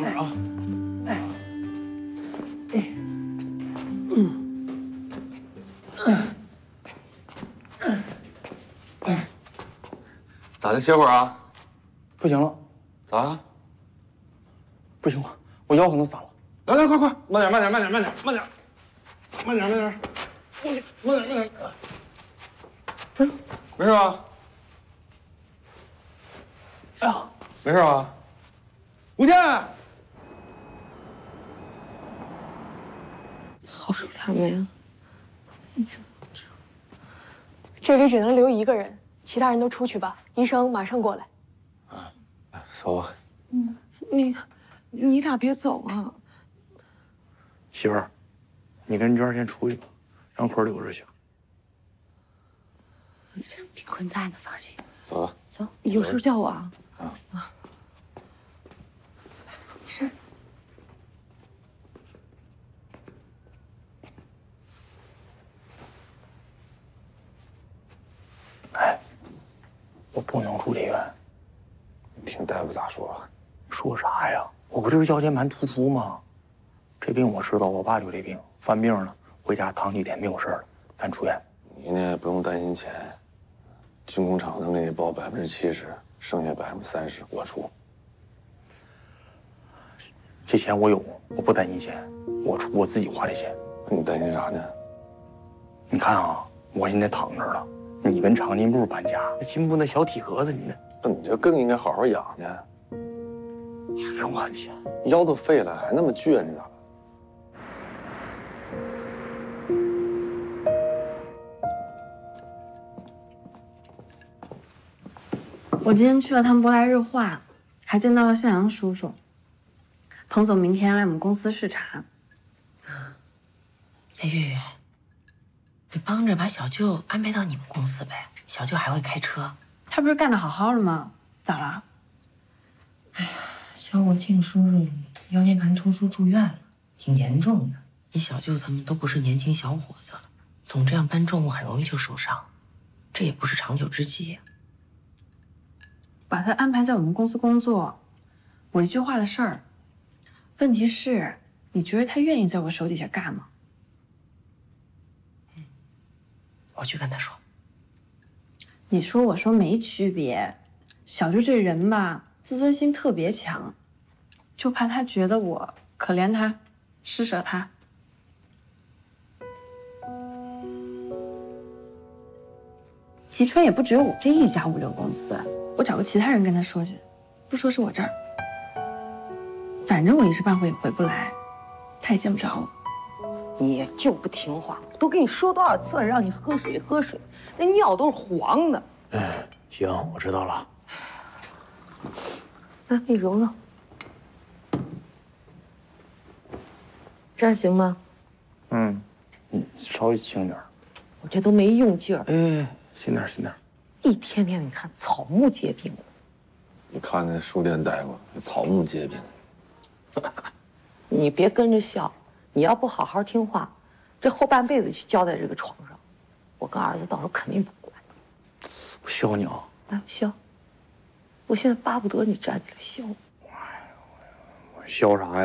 会儿啊。咋的？歇会儿啊？ 不行了。 咋了？ 不行了，我腰可能散了。 来，快，慢点，慢点。没事吧？ 哎呀， 没事吧？吴健， 好受点没啊？ 这里只能留一个人，其他人都出去吧。医生马上过来。 啊，走吧。 那个，你俩别走啊。 媳妇儿，你跟娟先出去吧，让坤留着行。 炳坤在呢，放心。 走吧。 走，有事叫我啊。 啊。 没事。 哎，我不能住这院。 你听大夫咋说？ 说啥呀？我不就是腰间盘突出吗？这病我知道，我爸就这病，犯病了，回家躺几天没有事了，咱出院。 你呢不用担心钱，军工厂能给你报70%，剩下30%我出。 这钱我有，我不担心钱，我出我自己花的钱。 你担心啥呢？ 你看啊，我现在躺这儿了，你跟长进部搬家，那进步那小体格子，你那你就更应该好好养呢。 哎呦我天， 腰都废了，还那么倔，你咋了？ 我今天去了趟博来日化，还见到了向阳叔叔。彭总明天来我们公司视察。 哎，月月，你帮着把小舅安排到你们公司呗，小舅还会开车。 他不是干得好好的吗？咋了？ 哎呀，小我庆叔叔腰间盘突出住院了，挺严重的。你小舅他们都不是年轻小伙子了，总这样搬重物很容易就受伤，这也不是长久之计。 把他安排在我们公司工作，我一句话的事儿。问题是，你觉得他愿意在我手底下干吗？ 我去跟他说。 你说我说没区别，小舅这人吧，自尊心特别强，就怕他觉得我可怜他，施舍他。吉川也不只有我这一家物流公司，我找个其他人跟他说去，不说是我这儿。反正我一时半会也回不来，他也见不着我。 你就不听话，我都跟你说多少次了，让你喝水喝水，那尿都是黄的。 行，我知道了。 那你揉揉，这样行吗？ 你稍微轻点。 我这都没用劲儿。 哎，轻点，轻点。 一天天你看草木皆兵。 你看那书店待过，草木皆兵。 你别跟着笑，你要不好好听话，这后半辈子就交在这个床上，我跟儿子到时候肯定不管你。 我笑你啊！ 来，笑！我现在巴不得你站起来笑。 我笑啥呀？